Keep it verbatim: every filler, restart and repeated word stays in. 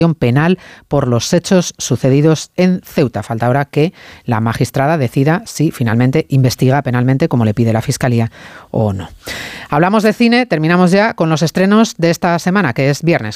penal por los hechos sucedidos en Ceuta. Falta ahora que la magistrada decida si finalmente investiga penalmente como le pide la Fiscalía o no. Hablamos de cine, terminamos ya con los estrenos de esta semana, que es viernes.